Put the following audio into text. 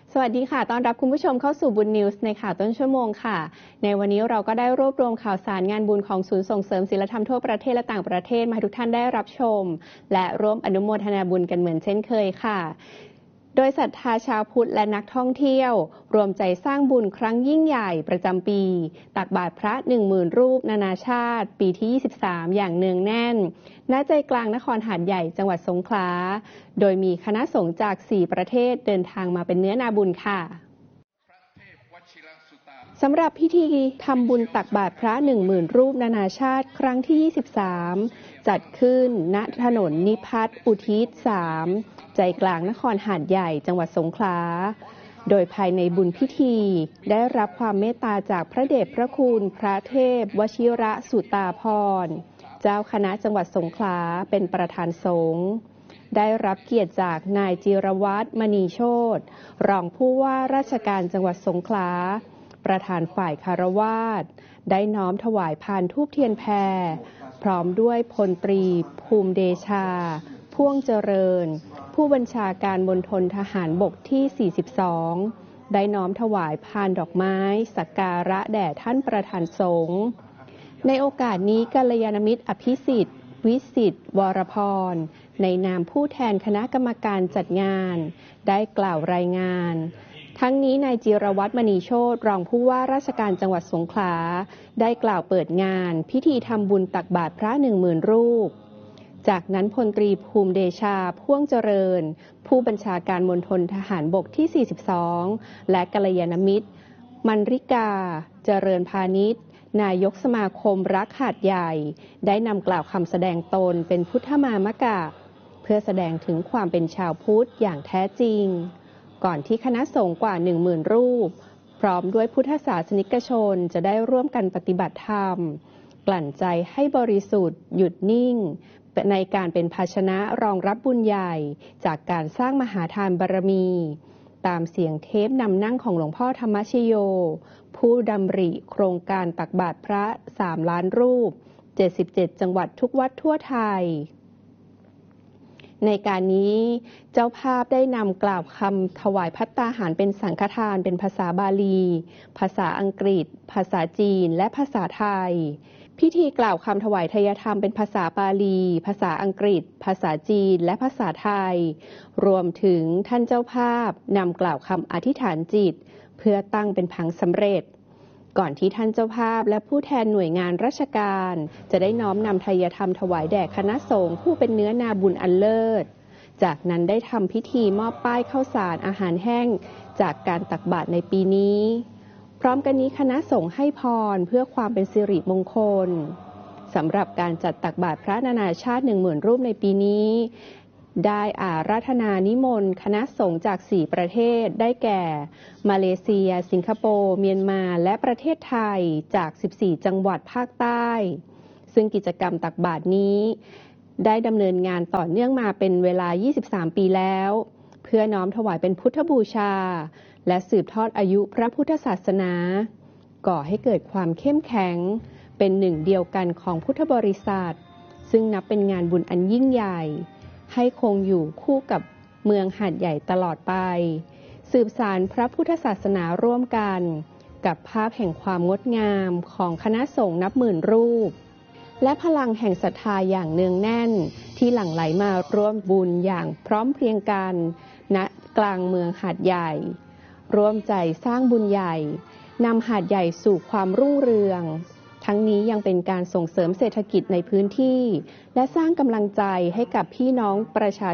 สวัสดีค่ะต้อนรับคุณผู้ชมเข้าสู่บุญนิวส์ในข่าวต้นชั่วโมงค่ะในวันนี้เราก็ได้รวบรวมข่าวสารงานบุญของศูนย์ส่งเสริมศีลธรรมทั่วประเทศและต่างประเทศมาให้ทุกท่านได้รับชมและร่วมอนุโมทนาบุญกันเหมือนเช่นเคยค่ะโดยศรัทธาชาวพุทธและนักท่องเที่ยวรวมใจสร้างบุญครั้งยิ่งใหญ่ประจำปีตักบาตรพระ 10,000 รูปนานาชาติปีที่ 23 อย่างเนืองแน่นณใจกลางนครหาดใหญ่จังหวัดสงขลาโดยมีคณะสงฆ์จาก 4 ประเทศเดินทางมาเป็นเนื้อนาบุญค่ะสำหรับพิธีทำบุญตักบาตรพระ 10,000 รูปนานาชาติครั้งที่ 23 จัดขึ้นณถนนนิพัฒน์อุทิศ 3 ใจกลางนครหาดใหญ่จังหวัดสงขลาโดยภายในบุญพิธีได้รับความเมตตาจากพระเดชพระคุณพระเทพวชิระสุตาภรณ์เจ้าคณะจังหวัดสงขลาเป็นประธานสงฆ์ได้รับเกียรติจากนายจิรวัฒน์มณีโชติรองผู้ว่าราชการจังหวัดสงขลาประธานฝ่ายคฤหัสถ์ได้น้อมถวายพานธูปเทียนแพรพร้อมด้วยพลตรีภูมิเดชาพ่วงเจริญผู้บัญชาการมณฑลทหารบกที่ 42 ได้น้อมถวายพานดอกไม้สักการะแด่ท่านประธานสงฆ์ในโอกาสนี้กัลยาณมิตรอภิสิทธิ์วิสิทธิ์วรพรในนามผู้แทนคณะกรรมการจัดงานได้กล่าวรายงานทั้งนี้นายจิรวัฒน์มณีโชติรองผู้ว่าราชการจังหวัดสงขลาได้กล่าวเปิดงานพิธีทำบุญตักบาตรพระ 10,000 รูปจากนั้นพลตรีภูมิเดชาพ่วงเจริญผู้บัญชาการมณฑลทหารบกที่ 42 และกัลยาณมิตรมรริกาเจริญพาณิชย์นายกสมาคมรักหาดใหญ่ได้นำกล่าวคำแสดงตนเป็นพุทธมามกะเพื่อแสดงถึงความเป็นชาวพุทธอย่างแท้จริงก่อนที่คณะสงฆ์กว่า 10,000 รูปพร้อมด้วยพุทธศาสนิกชนจะได้ร่วมกันปฏิบัติธรรมกลั่นใจให้บริสุทธิ์หยุดนิ่งในการเป็นภาชนะรองรับบุญใหญ่จากการสร้างมหาทานบารมีตามเสียงเทปนำนั่งของหลวงพ่อธรรมชโยผู้ดำริโครงการตักบาตรพระ 3 ล้านรูป 77 จังหวัดทุกวัดทั่วไทยในการนี้เจ้าภาพได้นำกล่าวคำถวายภัตตาหารเป็นสังฆทานเป็นภาษาบาลีภาษาอังกฤษภาษาจีนและภาษาไทยพิธีกล่าวคำถวายทายธรรมเป็นภาษาบาลีภาษาอังกฤษภาษาจีนและภาษาไทยรวมถึงท่านเจ้าภาพนำกล่าวคำอธิษฐานจิตเพื่อตั้งเป็นผังสำเร็จก่อนที่ท่านเจ้าภาพและผู้แทนหน่วยงานราชการจะได้น้อมนำทายธรรมถวายแด่คณะสงฆ์ผู้เป็นเนื้อนาบุญอันเลิศจากนั้นได้ทำพิธีมอบป้ายข้าวสารอาหารแห้งจากการตักบาตรในปีนี้พร้อมกันนี้คณะสงฆ์ให้พรเพื่อความเป็นสิริมงคลสำหรับการจัดตักบาตรพระนานาชาติ 10,000 รูปในปีนี้ได้อาราธนานิมนต์คณะสงฆ์จาก 4 ประเทศได้แก่มาเลเซียสิงคโปร์เมียนมาและประเทศไทยจาก 14 จังหวัดภาคใต้ซึ่งกิจกรรมตักบาตรนี้ได้ดำเนินงานต่อเนื่องมาเป็นเวลา 23 ปีแล้วเพื่อน้อมถวายเป็นพุทธบูชาและสืบทอดอายุพระพุทธศาสนาก่อให้เกิดความเข้มแข็งเป็นหนึ่งเดียวกันของพุทธบริษัทซึ่งนับเป็นงานบุญอันยิ่งใหญ่ให้คงอยู่คู่กับเมืองหาดใหญ่ตลอดไปสืบสานพระพุทธศาสนาร่วมกันกับภาพแห่งความงดงามของคณะสงฆ์นับหมื่นรูปและพลังแห่งศรัทธาอย่างเนืองแน่นที่หลั่งไหลมาร่วมบุญอย่างพร้อมเพรียงกันณกลางเมืองหาดใหญ่ร่วมใจสร้างบุญใหญ่นำหาดใหญ่สู่ความรุ่งเรืองทั้งนี้ยังเป็นการส่งเสริมเศรษฐกิจในพื้นที่และสร้างกำลังใจให้กับพี่น้องประชา